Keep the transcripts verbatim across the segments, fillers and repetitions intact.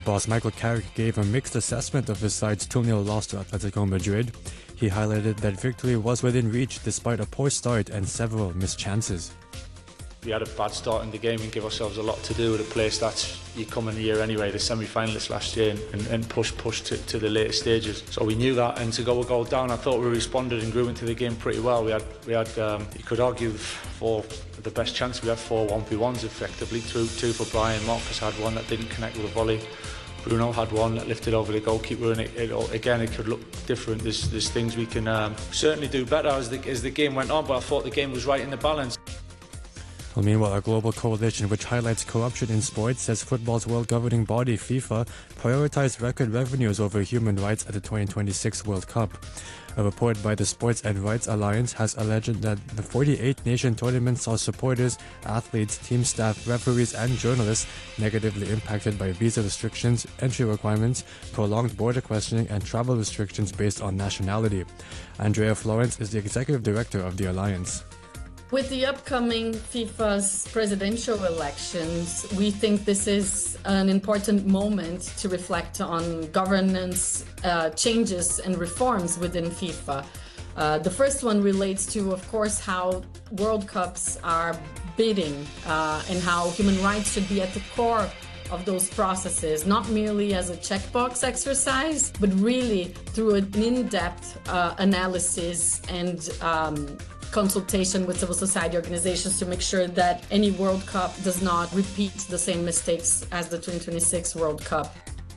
Boss Michael Carrick gave a mixed assessment of his side's two nil loss to Atletico Madrid. He highlighted that victory was within reach despite a poor start and several missed chances. We had a bad start in the game and give ourselves a lot to do with a place that you come in the year anyway, the semi-finalists last year, and, and push push to, to the later stages. So we knew that, and to go a goal down, I thought we responded and grew into the game pretty well. We had, we had um, you could argue, for the best chance, we had four one v ones effectively, two, two for Brian. Marcus had one that didn't connect with a volley. Bruno had one that lifted over the goalkeeper, and it, it, again, it could look different. There's, there's things we can um, certainly do better as the, as the game went on, but I thought the game was right in the balance. Well, meanwhile, a global coalition which highlights corruption in sports says football's world governing body, FIFA, prioritized record revenues over human rights at the twenty twenty-six World Cup. A report by the Sports and Rights Alliance has alleged that the forty-eight nation tournament saw supporters, athletes, team staff, referees and journalists negatively impacted by visa restrictions, entry requirements, prolonged border questioning and travel restrictions based on nationality. Andrea Florence is the executive director of the alliance. With the upcoming FIFA's presidential elections, we think this is an important moment to reflect on governance uh, changes and reforms within FIFA. Uh, the first one relates to, of course, how World Cups are bidding uh, and how human rights should be at the core of those processes, not merely as a checkbox exercise, but really through an in-depth uh, analysis and um, consultation with civil society organizations to make sure that any World Cup does not repeat the same mistakes as the twenty twenty-six World Cup.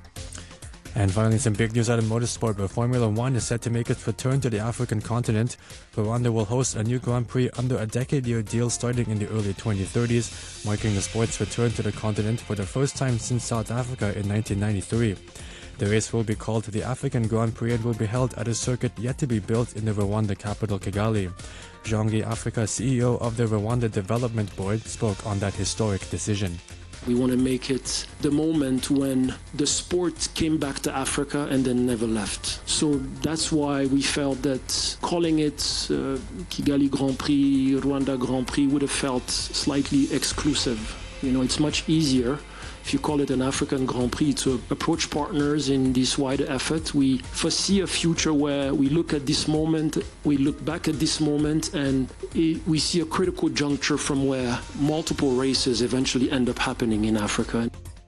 And finally, some big news out of motorsport, where Formula One is set to make its return to the African continent. Rwanda will host a new Grand Prix under a decade-year deal starting in the early twenty thirties, marking the sport's return to the continent for the first time since South Africa in nineteen ninety-three. The race will be called the African Grand Prix and will be held at a circuit yet to be built in the Rwanda capital, Kigali. Jean-Guy Africa, C E O of the Rwanda Development Board, spoke on that historic decision. We want to make it the moment when the sport came back to Africa and then never left. So that's why we felt that calling it uh, Kigali Grand Prix, Rwanda Grand Prix would have felt slightly exclusive. You know, it's much easier if you call it an African Grand Prix to approach partners in this wider effort. We foresee a future where we look at this moment, we look back at this moment, and it, we see a critical juncture from where multiple races eventually end up happening in Africa.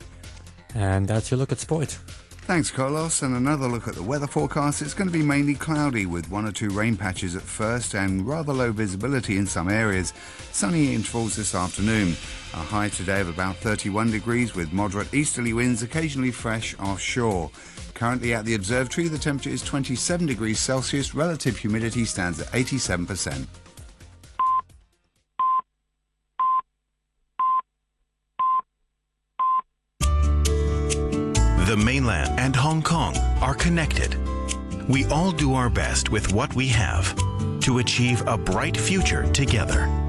And that's your look at sport. Thanks, Carlos. And another look at the weather forecast. It's going to be mainly cloudy with one or two rain patches at first and rather low visibility in some areas. Sunny intervals this afternoon. A high today of about thirty-one degrees with moderate easterly winds, occasionally fresh offshore. Currently at the observatory, the temperature is twenty-seven degrees Celsius. Relative humidity stands at eighty-seven percent. The mainland and Hong Kong are connected. We all do our best with what we have to achieve a bright future together.